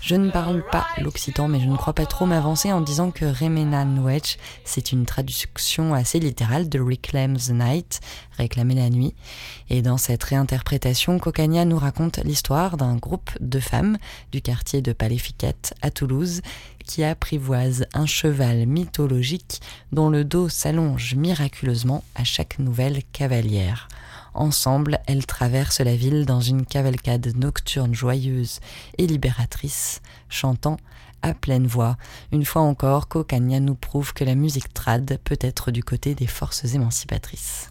Je ne parle pas l'occitan, mais je ne crois pas trop m'avancer en disant que Remena Nwech, c'est une traduction assez littérale de Reclaim the Night, réclamer la nuit. Et dans cette réinterprétation, Kokania nous raconte l'histoire d'un groupe de femmes du quartier de Paléfiquette à Toulouse qui apprivoisent un cheval mythologique dont le dos s'allonge miraculeusement à chaque nouvelle cavalière. Ensemble, elles traversent la ville dans une cavalcade nocturne joyeuse et libératrice, chantant à pleine voix. Une fois encore, Kokania nous prouve que la musique trad peut être du côté des forces émancipatrices.